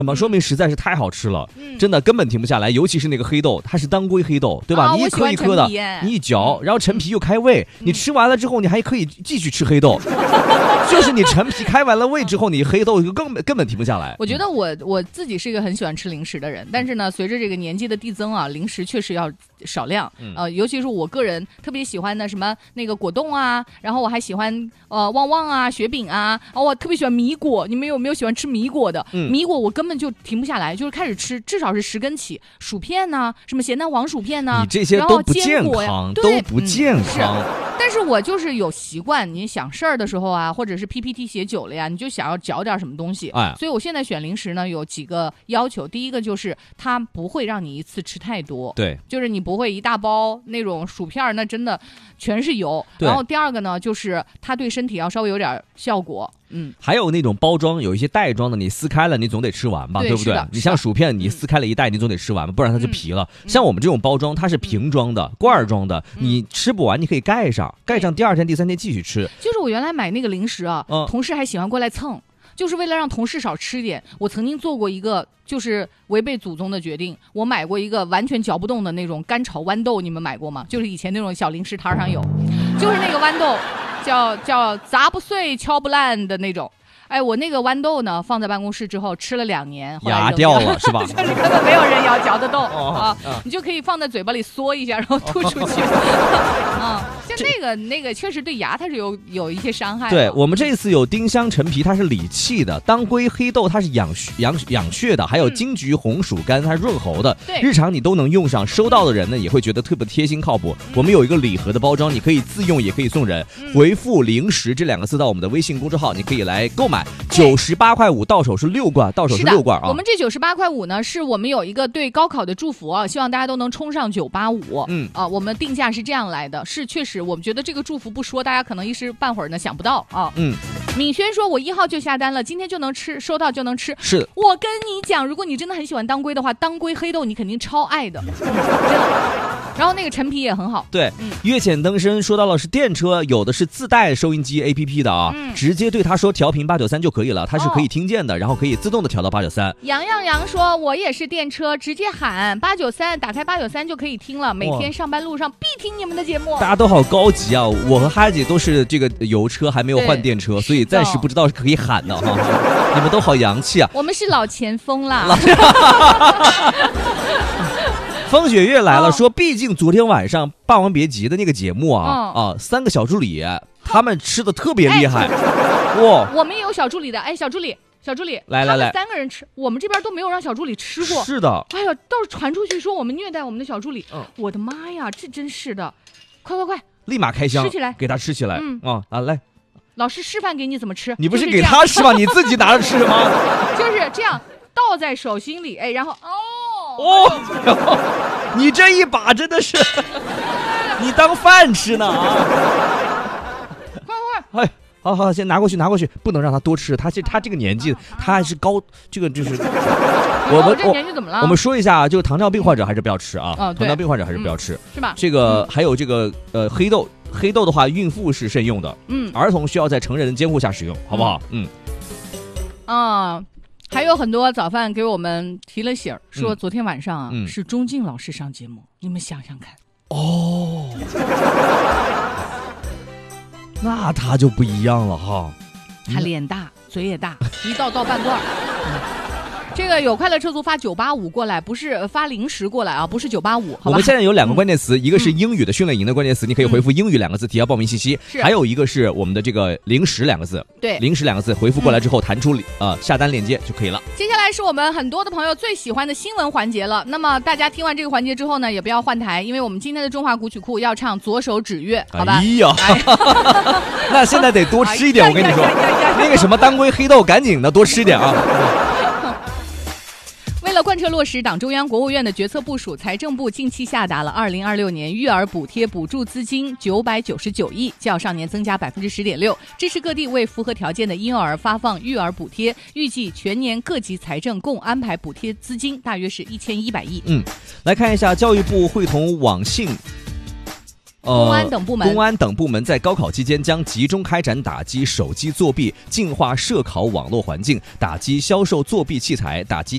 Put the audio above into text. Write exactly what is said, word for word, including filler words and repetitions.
那么说明实在是太好吃了，嗯、真的根本停不下来。尤其是那个黑豆，它是当归黑豆，对吧？ 啊、 你一颗一颗的，你一嚼，然后陈皮又开胃，嗯、你吃完了之后，你还可以继续吃黑豆。就是你陈皮开完了胃之后，你黑豆就根本根本停不下来。 我觉得我我自己是一个很喜欢吃零食的人，但是呢，随着这个年纪的递增啊，零食确实要少量。嗯、呃，尤其是我个人特别喜欢的什么那个果冻啊，然后我还喜欢呃旺旺啊、雪饼啊，哦，我特别喜欢米果。你们有没有喜欢吃米果的？嗯、米果我根本就停不下来，就是开始吃，至少是十根起。薯片呐、啊，什么咸蛋黄薯片呐、啊， 你这些都不健康，都不健康。 嗯、但是我就是有习惯，你想事儿的时候啊，或者是 P P T 写久了呀，你就想要嚼点什么东西。哎，所以我现在选零食呢，有几个要求。第一个就是它不会让你一次吃太多， 对， 就是你不会一大包那种薯片，那真的全是油。然后第二个呢，就是它对身体要稍微有点效果。嗯， 还有那种包装，有一些袋装的，你撕开了，你总得吃完吧， 对, 对不对？你像薯片，你撕开了一袋，嗯、你总得吃完吧，不然它就皮了。嗯、像我们这种包装，它是瓶装的、嗯、罐装的，嗯、你吃不完，你可以盖上，盖上第二天、第三天继续吃。 就是我原来买那个零食啊，嗯、同事还喜欢过来蹭。就是为了让同事少吃一点，我曾经做过一个就是违背祖宗的决定，我买过一个完全嚼不动的那种干炒豌豆，你们买过吗？就是以前那种小零食摊上有，就是那个豌豆叫叫砸不碎敲不烂的那种。哎，我那个豌豆呢，放在办公室之后吃了两年， 牙掉了是吧？ 就是根本没有人要嚼得动、哦、啊！你就可以放在嘴巴里嗦一下，然后吐出去。啊，就那个那个确实对牙它是有有一些伤害的。 对，我们这一次有丁香陈皮，它是理气的；当归黑豆它是养养养血的；还有金桔红薯干，它是润喉的。 对， 日常你都能用上，收到的人呢也会觉得特别贴心靠谱。嗯、我们有一个礼盒的包装，你可以自用也可以送人。嗯、回复零食这两个字到我们的微信公众号，你可以来购买。九十八块五，到手是六罐，到手是六罐啊！ 我们这九十八块五呢，是我们有一个对高考的祝福啊，希望大家都能冲上九八五。嗯啊，我们定价是这样来的，是确实，我们觉得这个祝福不说，大家可能一时半会儿呢想不到啊。嗯，敏轩说，我一号就下单了，今天就能吃，收到就能吃。 是， 我跟你讲，如果你真的很喜欢当归的话，当归黑豆你肯定超爱的，真的。然后那个陈皮也很好。 对，嗯、月浅登深说到了是电车，有的是自带收音机 A P P 的啊，嗯、直接对他说调频八九三就可以了，它是可以听见的，哦、然后可以自动的调到八九三。 杨洋洋说，我也是电车，直接喊八九三，打开八九三就可以听了，每天上班路上必听你们的节目。 大家都好高级啊！我和哈姐都是这个油车，还没有换电车，所以暂时不知道是可以喊的哈。你们都好洋气啊！ 我们是老前锋啦。 风雪月来了，哦、说毕竟昨天晚上《霸王别姬》的那个节目啊、哦、啊，三个小助理他们吃的特别厉害， 哎、哇！我们也有小助理的，哎，小助理，小助理， 来来来， 三个人吃，我们这边都没有让小助理吃过。 是的， 哎呀，倒是传出去说我们虐待我们的小助理，嗯、我的妈呀，这真是的！快快快， 立马开箱， 吃起来， 给他吃起来，嗯啊啊来。 老师示范给你怎么吃， 你不是给他吃吗？你自己拿着吃吗？ 就是这样，倒在手心里，哎，然后哦。 哦，你这一把真的是，你当饭吃呢啊！ 快快， 哎，好好，先拿过去，拿过去，不能让他多吃。他这他这个年纪，他还是高，这个就是。 我们这年纪怎么了？ 我们说一下，就糖尿病患者还是不要吃啊。 嗯、 糖尿病患者还是不要吃， 嗯、是吧？ 这个还有这个呃黑豆，黑豆的话，孕妇是慎用的。嗯，儿童需要在成人的监护下使用，好不好？嗯。 啊。还有很多早饭给我们提了醒，说昨天晚上啊、嗯、是钟静老师上节目，嗯、你们想想看。 哦，那他就不一样了哈。 他脸大，嘴也大，一道道半段。嗯这个有快乐车族发九八五过来，不是发零食过来啊，不是九八五。 我们现在有两个关键词，嗯、一个是英语的训练营的关键词，嗯、你可以回复英语两个字提交报名信息；还有一个是我们的这个零食两个字。 对， 零食两个字回复过来之后，弹出呃下单链接就可以了。 接下来是我们很多的朋友最喜欢的新闻环节了。那么大家听完这个环节之后呢，也不要换台，因为我们今天的中华古曲库要唱《左手指月》，好吧？ 哎呀，哎那现在得多吃一点，我跟你说，那个什么当归黑豆，赶紧的多吃一点啊。 为了贯彻落实党中央、国务院的决策部署，财政部近期下达了二零二六年育儿补贴补助资金九百九十九亿，较上年增加百分之十点六，支持各地为符合条件的婴幼儿发放育儿补贴。预计全年各级财政共安排补贴资金大约是一千一百亿。 嗯，来看一下教育部会同网信。 公安等部门， 公安等部门在高考期间将集中开展打击手机作弊、净化涉考网络环境、打击销售作弊器材、打击